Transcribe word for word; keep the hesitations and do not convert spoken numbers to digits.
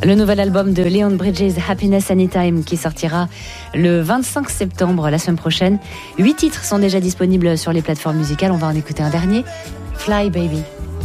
Le nouvel album de Leon Bridges, Happiness Anytime, qui sortira le vingt-cinq septembre, la semaine prochaine. Huit titres sont déjà disponibles sur les plateformes musicales. On va en écouter un dernier, Fly Baby.